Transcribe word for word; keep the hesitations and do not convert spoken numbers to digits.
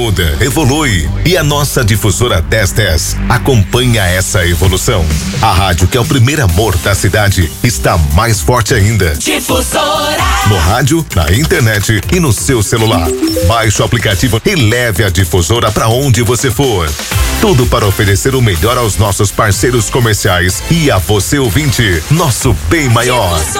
muda, evolui e a nossa difusora dez dez acompanha essa evolução. A rádio que é o primeiro amor da cidade está mais forte ainda. Difusora. No rádio, na internet e no seu celular. Baixe o aplicativo e leve a difusora para onde você for. Tudo para oferecer o melhor aos nossos parceiros comerciais e a você ouvinte, nosso bem maior.